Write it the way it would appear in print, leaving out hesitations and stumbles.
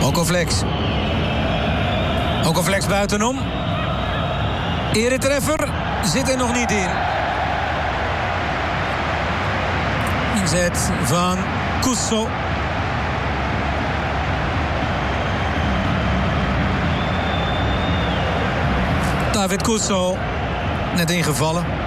Okoflex buitenom. Eretreffer zit er nog niet in. Inzet van Kusso. David Kusso. Net ingevallen.